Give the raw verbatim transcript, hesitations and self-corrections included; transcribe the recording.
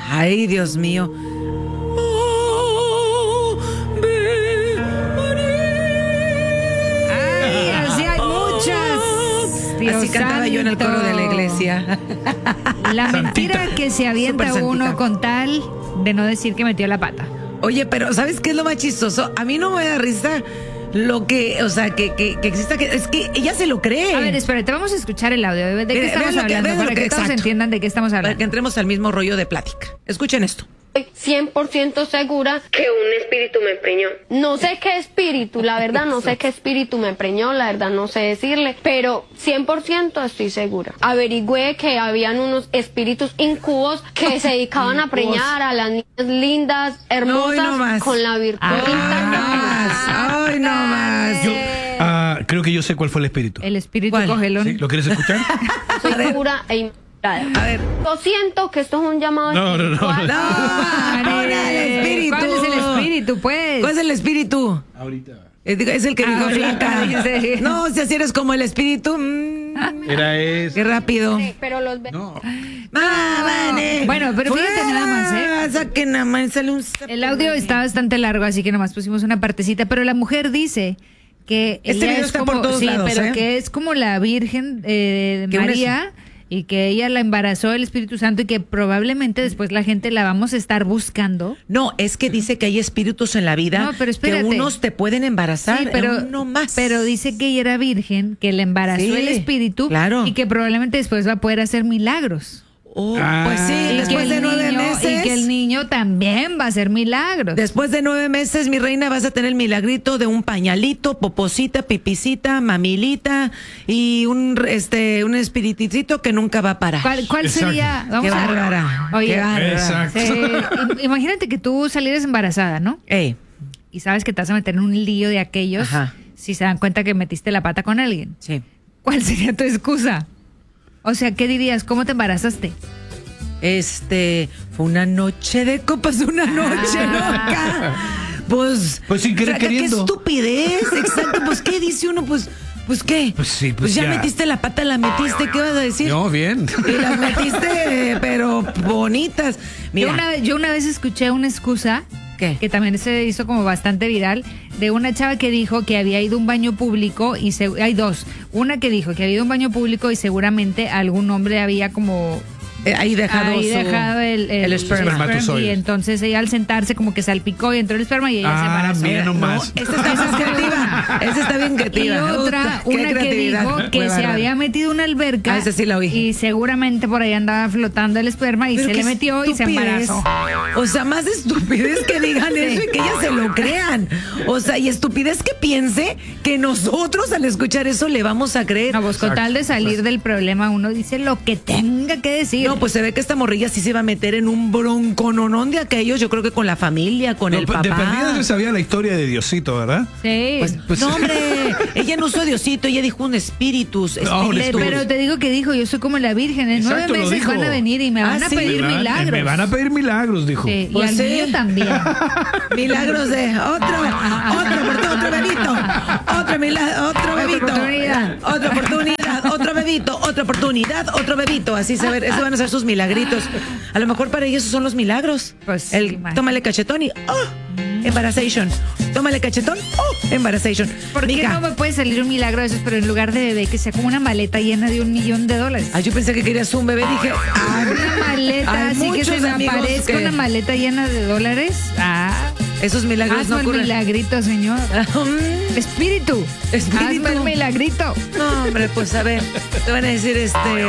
Ay, Dios mío. Ay, así hay muchas. Dios Así cantaba yo en el coro de la iglesia. La mentira Santita. que se avienta Súper uno santita. con tal de no decir que metió la pata. Oye, pero ¿sabes qué es lo más chistoso? A mí no me da risa lo que, o sea, que, que, que exista, que es que ella se lo cree. A ver, espérate, vamos a escuchar el audio. ¿De qué Mira, estamos vean lo que- hablando? vean lo Para que- que todos exacto. entiendan de qué estamos Para que hablando. entremos al mismo rollo de plática. Escuchen esto. Estoy cien por ciento segura que un espíritu me preñó. No sé qué espíritu, la verdad, no sé qué espíritu me preñó, la verdad, no sé decirle, pero cien por ciento estoy segura. Averigüé que habían unos espíritus incubos que se dedicaban a preñar a las niñas lindas, hermosas, No, no más. con la virtud Ay, no intacta. más. Ay, no más. Yo ah, creo que yo sé cuál fue el espíritu. El espíritu ¿Cuál? cogelón. ¿Sí? ¿Lo quieres escuchar? Soy segura e invitada. A ver. Yo siento que esto es un llamado No, no, no, espiritual. no. No, ahora el espíritu. ¿Cuál es el espíritu, pues? ¿Cuál es el espíritu? Ahorita. Es es el que dijo Ahorita, Flaca. dice. No, si así eres como el espíritu. mm, Era ese. qué rápido. Sí, pero los ve- No. Ah, vale. Bueno, pero fíjate Fuera. nada más, ¿eh? Saquen nada más, sale un... El audio está bastante largo, así que nomás pusimos una partecita, pero la mujer dice que Este ella video es está como, por todos sí, lados, pero ¿eh? que es como la Virgen eh, ¿Qué María y que ella la embarazó el Espíritu Santo y que probablemente después la gente la vamos a estar buscando. No, es que dice que hay espíritus en la vida No, pero espérate. que unos te pueden embarazar, Sí, pero, no más. pero dice que ella era virgen, que le embarazó Sí, el espíritu claro. y que probablemente después va a poder hacer milagros. Oh, Ah. pues sí, Y que, después el de nueve niño, meses. y que el niño también va a hacer milagros. Después de nueve meses, mi reina, vas a tener el milagrito de un pañalito, poposita, pipicita, mamilita y un este un espiritito que nunca va a parar. ¿Cuál, cuál Exacto. sería? Vamos Qué a bárbara, Oye, qué bárbara. Exacto. eh, im- imagínate que tú salieras embarazada, ¿no? Ey, Y sabes que te vas a meter en un lío de aquellos Ajá. si se dan cuenta que metiste la pata con alguien. sí. ¿Cuál sería tu excusa? O sea, ¿qué dirías? ¿Cómo te embarazaste? Este, fue una noche de copas, una noche loca. Pues, Pues sin querer Flaca, queriendo. Qué estupidez, exacto. Pues, ¿qué dice uno? Pues, pues, ¿qué? Pues sí, pues ya, ya. metiste la pata, la metiste, ¿qué vas a decir? No, bien. Y las metiste, eh, pero bonitas. Mira, Yo una, vez- yo una vez escuché una excusa ¿qué? que también se hizo como bastante viral, de una chava que dijo que había ido a un baño público y se, hay dos. Una que dijo que había ido a un baño público y seguramente algún hombre había como Eh, ahí dejado, ahí su- dejado el, el, el esperma. Espermatozoide. y entonces ella al sentarse como que salpicó y entró el esperma y ella se Ah, embarazó. mira No, nomás. esta está más creativa. Esta está bien Y creativa. otra, Uf, qué una que creatividad. dijo que Qué se bárbara. había metido en una alberca Ah, esa sí la oí. y seguramente por ahí andaba flotando el esperma y Pero se qué le metió y se estupidez. embarazó. O sea, más estupidez que digan eso y que ellas se lo crean. O sea, y estupidez que piense que nosotros al escuchar eso le vamos a creer. No, pues con tal de salir del problema uno dice lo que tenga que decir. No, pues se ve que esta morrilla sí se va a meter en un broncononón de aquellos, yo creo que con la familia, con No, el de papá. perdida se sabía la historia de Diosito, ¿verdad? Sí. Pues, Pues- no, hombre, ella no usó Diosito, ella dijo un espíritus. No, un espíritus. Pero te digo que dijo, yo soy como la Virgen, en nueve Exacto, lo meses dijo. van a venir y me van Ah, a sí. pedir Me van- milagros. Me van a pedir milagros, dijo. Sí, y Pues al sí. niño también. Milagros de otro, otro, otro, otro bebito, otro, mila- otro bebito, oportunidad. otra oportunidad, otro bebito, otra oportunidad, otro bebito, así se ve, eso van a ser sus milagritos. A lo mejor para ellos esos son los milagros. Pues sí, El man. tómale cachetón y oh, embarazation. Tómale cachetón, oh, embarazation. ¿Por qué Mica. no me puede salir un milagro de esos, pero en lugar de bebé que sea como una maleta llena de un millón de dólares? Ay, yo pensé que querías un bebé, dije, ah, Una maleta, hay así que se muchos me amigos aparezca que- una maleta llena de dólares. Ah, esos milagros hazme no el ocurren. milagrito, señor. Mm, Espíritu. Espíritu. Hazme el milagrito. No, hombre, pues a ver, te van a decir este